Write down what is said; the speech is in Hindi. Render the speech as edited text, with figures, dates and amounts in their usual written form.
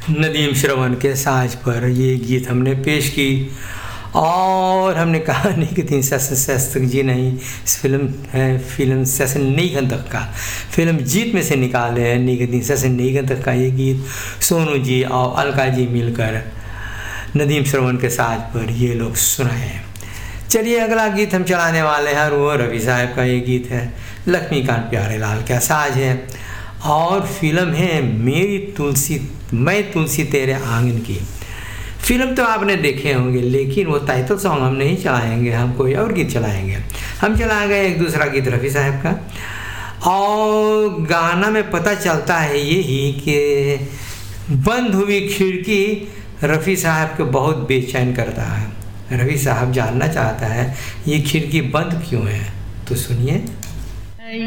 नदीम श्रवण के साज पर ये गीत हमने पेश की और हमने कहा निगहती सेशन शास्त्री जी नहीं, इस फिल्म सेशन निगहत का फिल्म जीत में से निकाले हैं। निगहती सेशन निगहत का ये गीत सोनू जी और अलका जी मिलकर नदीम श्रवण के साज पर ये लोग सुनाए हैं। चलिए अगला गीत हम चलाने वाले हैं और वो रवि साहब का ये गीत है, लक्ष्मीकांत प्यारेलाल का साज है और फिल्म है मैं तुलसी तेरे आंगन की। फिल्म तो आपने देखे होंगे लेकिन वो टाइटल सॉन्ग हम नहीं चलाएंगे, हम कोई और गीत चलाएंगे। हम चलाएंगे एक दूसरा गीत रफ़ी साहब का और गाना में पता चलता है यही कि बंद हुई खिड़की रफ़ी साहब को बहुत बेचैन करता है। रफ़ी साहब जानना चाहता है ये खिड़की बंद क्यों है, तो सुनिए।